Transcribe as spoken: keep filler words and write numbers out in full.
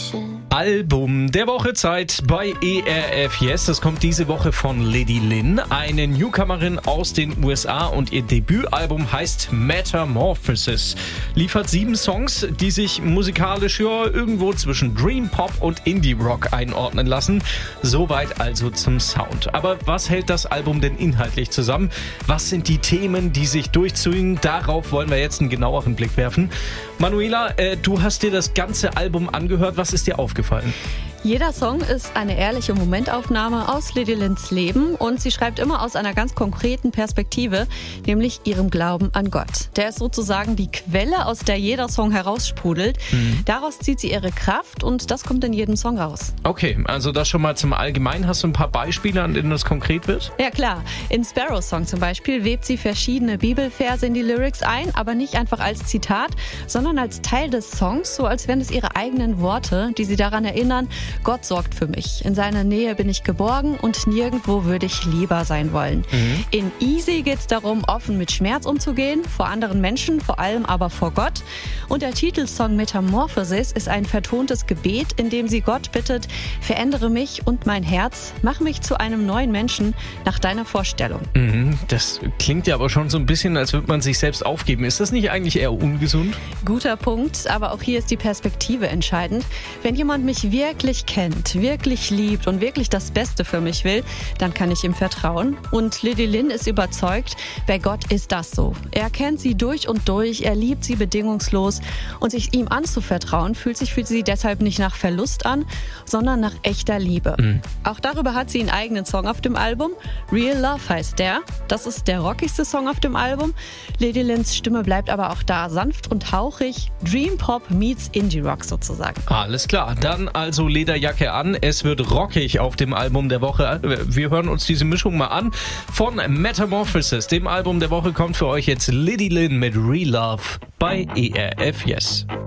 Album der Woche Zeit bei E R F Yes. Das kommt diese Woche von Lady Lynn, eine Newcomerin aus den U S A, und ihr Debütalbum heißt Metamorphosis. Liefert sieben Songs, die sich musikalisch ja irgendwo zwischen Dream Pop und Indie Rock einordnen lassen. Soweit also zum Sound. Aber was hält das Album denn inhaltlich zusammen? Was sind die Themen, die sich durchziehen? Darauf wollen wir jetzt einen genaueren Blick werfen. Manuela, äh, du hast dir das ganze Album angehört. Was ist dir aufgefallen? Jeder Song ist eine ehrliche Momentaufnahme aus Lady Lynns Leben, und sie schreibt immer aus einer ganz konkreten Perspektive, nämlich ihrem Glauben an Gott. Der ist sozusagen die Quelle, aus der jeder Song heraussprudelt. Mhm. Daraus zieht sie ihre Kraft, und das kommt in jedem Song raus. Okay, also das schon mal zum Allgemeinen. Hast du ein paar Beispiele, an denen das konkret wird? Ja klar, in Sparrows Song zum Beispiel webt sie verschiedene Bibelverse in die Lyrics ein, aber nicht einfach als Zitat, sondern als Teil des Songs, so als wären es ihre eigenen Worte, die sie daran erinnern: Gott sorgt für mich. In seiner Nähe bin ich geborgen und nirgendwo würde ich lieber sein wollen. Mhm. In Easy geht es darum, offen mit Schmerz umzugehen, vor anderen Menschen, vor allem aber vor Gott. Und der Titelsong Metamorphosis ist ein vertontes Gebet, in dem sie Gott bittet: Verändere mich und mein Herz, mach mich zu einem neuen Menschen nach deiner Vorstellung. Mhm. Das klingt ja aber schon so ein bisschen, als würde man sich selbst aufgeben. Ist das nicht eigentlich eher ungesund? Guter Punkt, aber auch hier ist die Perspektive entscheidend. Wenn jemand mich wirklich kennt, wirklich liebt und wirklich das Beste für mich will, dann kann ich ihm vertrauen. Und Lady Lynn ist überzeugt, bei Gott ist das so. Er kennt sie durch und durch, er liebt sie bedingungslos, und sich ihm anzuvertrauen fühlt sich für sie deshalb nicht nach Verlust an, sondern nach echter Liebe. Mhm. Auch darüber hat sie einen eigenen Song auf dem Album. Real Love heißt der. Das ist der rockigste Song auf dem Album. Lady Lynns Stimme bleibt aber auch da sanft und hauchig. Dream Pop meets Indie Rock sozusagen. Alles klar, dann also Lederjacke an. Es wird rockig auf dem Album der Woche. Wir hören uns diese Mischung mal an. Von Metamorphosis, dem Album der Woche, kommt für euch jetzt Lady Lynn mit Real Love bei E R F Yes.